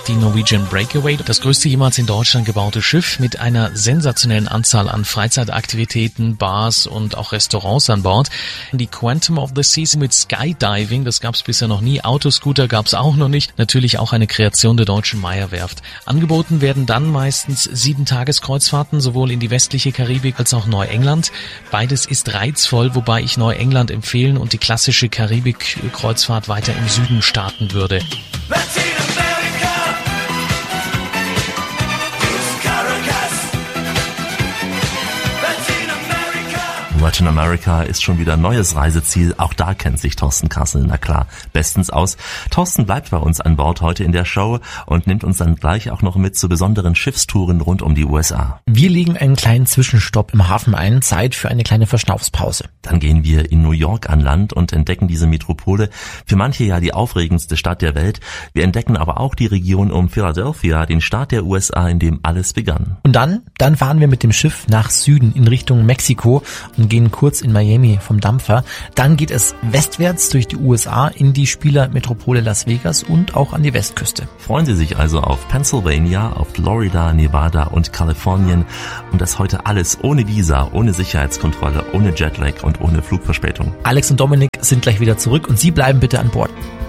die Norwegian Breakaway, das größte jemals in Deutschland gebaute Schiff mit einer sensationellen Anzahl an Freizeitaktivitäten, Bars und auch Restaurants an Bord. Die Quantum of the Seas mit Skydiving, das gab es bisher noch nie. Autoscooter gab es auch noch nicht. Natürlich auch eine Kreation der deutschen Meyer-Werft. Angeboten werden dann meistens 7-Tageskreuzfahrten, sowohl in die westliche Karibik als auch Neuengland. Beides ist reizvoll, wobei ich Neuengland empfehlen und die klassische Karibik-Kreuzfahrt weiter im Süden starten würde. Latin America ist schon wieder ein neues Reiseziel. Auch da kennt sich Thorsten Kassel, na klar, bestens aus. Thorsten bleibt bei uns an Bord heute in der Show und nimmt uns dann gleich auch noch mit zu besonderen Schiffstouren rund um die USA. Wir legen einen kleinen Zwischenstopp im Hafen ein, Zeit für eine kleine Verschnaufspause. Dann gehen wir in New York an Land und entdecken diese Metropole, für manche ja die aufregendste Stadt der Welt. Wir entdecken aber auch die Region um Philadelphia, den Staat der USA, in dem alles begann. Und dann fahren wir mit dem Schiff nach Süden in Richtung Mexiko und gehen kurz in Miami vom Dampfer. Dann geht es westwärts durch die USA in die Spielermetropole Las Vegas und auch an die Westküste. Freuen Sie sich also auf Pennsylvania, auf Florida, Nevada und Kalifornien und das heute alles ohne Visa, ohne Sicherheitskontrolle, ohne Jetlag und ohne Flugverspätung. Alex und Dominik sind gleich wieder zurück und Sie bleiben bitte an Bord.